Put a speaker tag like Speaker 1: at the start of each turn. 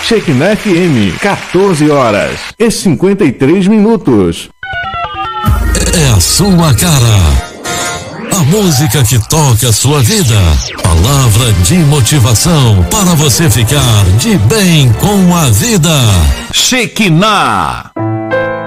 Speaker 1: Shekinah FM, 14 horas e 53 minutos.
Speaker 2: É a sua cara. A música que toca a sua vida. Palavra de motivação para você ficar de bem com a vida.
Speaker 1: Shekinah.